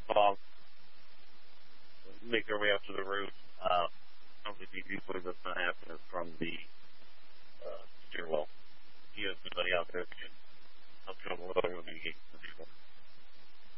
fog, make their way up to the roof. I don't think usually what's going to happen is from the stairwell. He has somebody out there that can help trouble with other mitigation for people.